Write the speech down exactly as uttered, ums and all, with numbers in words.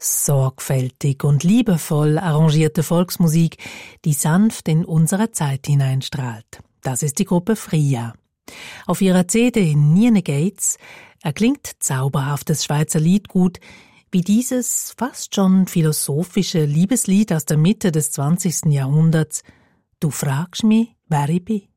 Sorgfältig und liebevoll arrangierte Volksmusik, die sanft in unsere Zeit hineinstrahlt. Das ist die Gruppe Fria. Auf ihrer C D Niene Gates erklingt zauberhaftes Schweizer Liedgut, wie dieses fast schon philosophische Liebeslied aus der Mitte des zwanzigsten Jahrhunderts. Du fragst mich, wer ich bin.